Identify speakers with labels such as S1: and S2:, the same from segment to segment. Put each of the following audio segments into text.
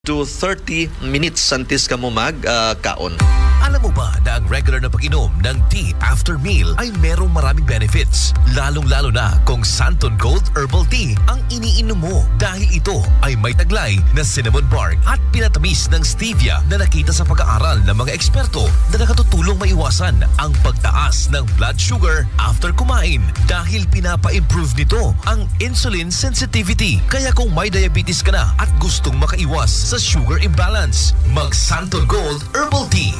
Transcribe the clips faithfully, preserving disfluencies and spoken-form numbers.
S1: to thirty minutes santis ka mo mag-kaon.
S2: Alam mo ba na ang regular na pag-inom ng tea after meal ay merong maraming benefits? Lalong-lalo na kung Santon Gold Herbal Tea ang iniinom mo dahil ito ay may taglay na cinnamon bark at pinatamis ng stevia na nakita sa pag-aaral ng mga eksperto na nakatutulong maiwasan ang pagtaas ng blood sugar after kumain dahil pinapa-improve nito ang insulin sensitivity. Kaya kung may diabetes ka na at gustong makaiwas sa sugar imbalance, mag Santon Gold Herbal Tea.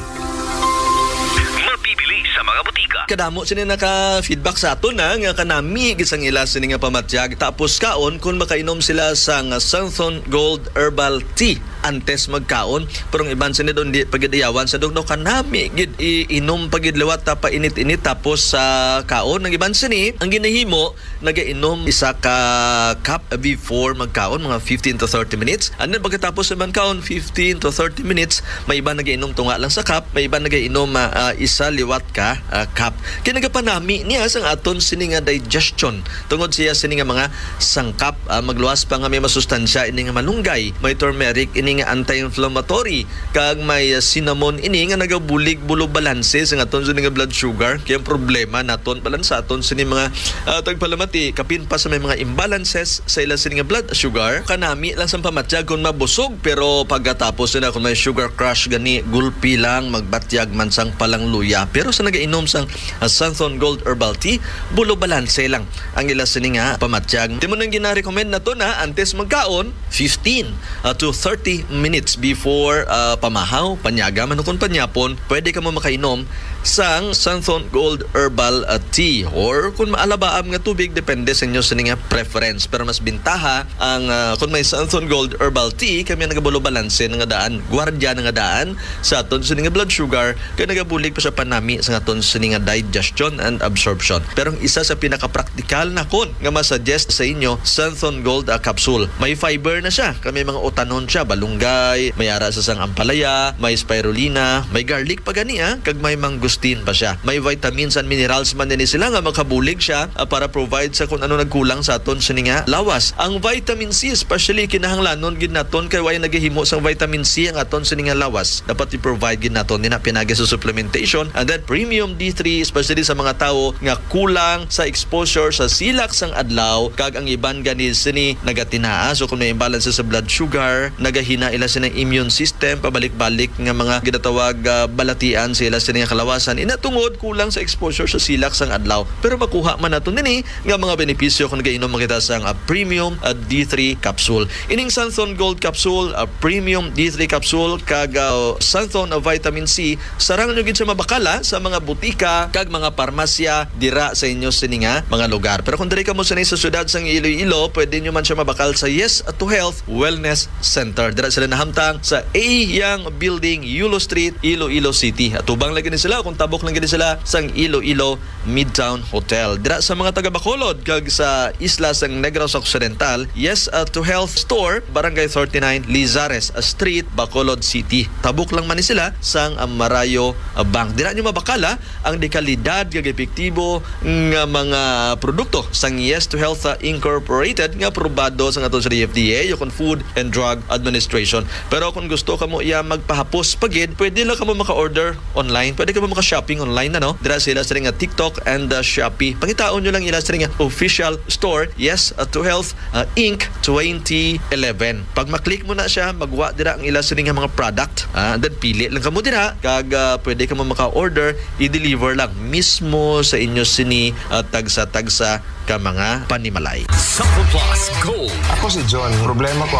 S2: Mabibili sa mga butika.
S1: Kadamo sini naka-feedback sa ato na nga kanami gisang ila sini nga pamatyag tapos kaon kung makainom sila sa Santon Gold Herbal Tea antes magkaon pero ang iban sini don di pagidayawan sa dugno kanami gid iinom pagidlawat ta painit-init tapos sa uh, kaon ang iban sini ang ginahimo nagainom isa ka cup before magkaon mga fifteen to thirty minutes and then pagkatapos naman kaon fifteen to thirty minutes may iban nagainom tunga lang sa cup may iban nagainom uh, isa liwat ka uh, cup kinagapanami niya sang aton sini nga digestion tungod siya sini nga mga sangkap uh, magluwas pa nga may masustansya ini nga malunggay may turmeric ini nga anti-inflammatory kag may uh, cinnamon ini nga nagabulig bulo balanse sa aton sini nga blood sugar kaya problema naton palan sa aton sini mga uh, tagpalamati kapin pa sa may mga imbalances sa ila sini nga blood sugar kanami lang sa pamatyag kung mabusog pero pagkatapos na kung may sugar crush gani gulpi lang magbatyag man sang palang luya pero sa nagainom sang uh, Santon Gold Herbal Tea bulo balanse lang ang ila sini nga pamatyag di mo nang gina-recommend na to na antes magkaon fifteen uh, to thirty minutes before uh, pamahaw panyaga man kung panyapon pwede ka mo makainom sang Santon Gold Herbal uh, Tea or kung maalabaam nga tubig depende sa inyo sa nga preference pero mas bintaha ang uh, kung may Santon Gold Herbal Tea kami nagabulo balanse nga daan gwardiya nga daan sa aton sa nga blood sugar kaya nagabulig pa sa panami sa aton sa nga digestion and absorption pero ang isa sa pinaka-praktikal na kon nga masuggest sa inyo Santon Gold uh, capsule may fiber na siya kami mga utanon siya balunggay may ara sa sang ampalaya may spirulina may garlic pa gani ah kag may mangustin pa siya may vitamins and minerals man din sila nga makabulig siya uh, para provide sa kung ano nagkulang sa aton sa nga lawas ang vitamin C especially kinahanglanon gid naton kay way nagahimo sang vitamin C ang aton sa nga lawas dapat i-provide gid naton din na pinagi sa supplementation and then premium D three especially sa mga tao nga kulang sa exposure sa silak sang adlaw kag ang iban gani sini nagatinaa so kung may imbalance sa blood sugar nagahina ila sa immune system pabalik-balik nga mga ginatawag uh, balatian sa ila sa nga kalawasan inatungod kulang sa exposure sa silak sang adlaw pero makuha man naton dinhi nga mga benepisyo kung nagainom makita sang uh, premium uh, D three capsule ining Santon Gold capsule uh, premium D three capsule kag uh, Santon uh, vitamin C sarang nyo gid sa mabakala sa mga butika kag mga parmasya dira sa inyo sini nga mga lugar pero kung diri ka mo sanay sa syudad sang Iloilo pwede nyo man siya mabakal sa Yes to Health Wellness Center dira sila nahamtang sa A Yang Building Yulo Street Iloilo City at tubang lagi ni sila kung tabok lang gid sila sang Iloilo Midtown Hotel dira sa mga taga Bacolod kag sa isla sang Negros Occidental Yes uh, to Health Store Barangay thirty-nine Lizares uh, Street Bacolod City tabok lang man ni sila sang uh, Marayo uh, Bank dira nyo mabakala ang dekalidad kag epektibo nga mga produkto sang Yes to Health uh, Incorporated nga aprobado sa aton sa F D A yung Food and Drug Administration pero kung gusto ka mo iya magpahapos pagid pwede lang ka mo maka-order online pwede ka mo maka-shopping online na no dira sila sa nga TikTok and uh, Shopee pangitaon nyo lang ila sa nga official store Yes uh, to Health uh, Incorporated twenty eleven pag maklik mo na siya magwa dira ang ila sa nga mga product uh, then pili lang ka mo dira kag uh, pwede ka mo maka-order i-deliver lang mismo sa inyo sini uh, tagsa-tagsa ka mga panimalay.
S2: Supple Plus Gold.
S3: Ako si John. Problema ko